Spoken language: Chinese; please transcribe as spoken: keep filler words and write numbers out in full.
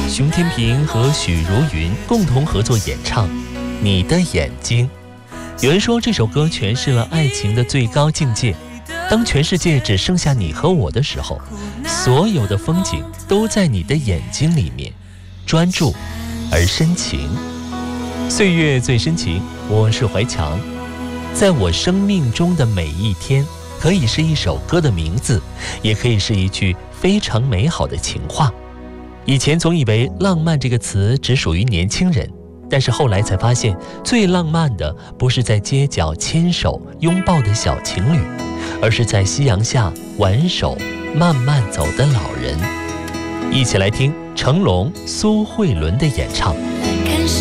熊天平和许茹芸共同合作演唱《你的眼睛》。有人说这首歌诠释了爱情的最高境界，当全世界只剩下你和我的时候，所有的风景都在你的眼睛里面，专注而深情。岁月最深情，我是怀强。在我生命中的每一天，可以是一首歌的名字，也可以是一句非常美好的情话。以前总以为浪漫这个词只属于年轻人，但是后来才发现，最浪漫的不是在街角牵手拥抱的小情侣，而是在夕阳下挽手慢慢走的老人。一起来听成龙、苏慧伦的演唱。